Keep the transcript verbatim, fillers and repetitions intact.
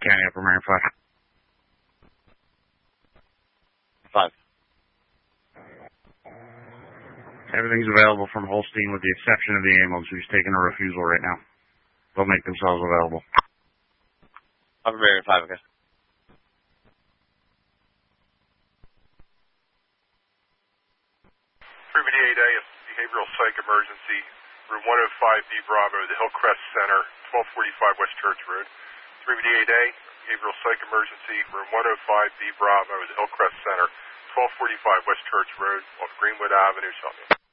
County, Upper Marion five. Five. Everything's available from Holstein with the exception of the ambulance who's taking a refusal right now. They'll make themselves available. Upper Marion five, okay. three B D eight A, behavioral psych emergency, room one oh five B Bravo, the Hillcrest Center, twelve forty-five West Church Road. three B D eight A, behavioral psych emergency, room one oh five B Bravo, the Hillcrest Center, twelve forty-five West Church Road, off Greenwood Avenue, Shelby.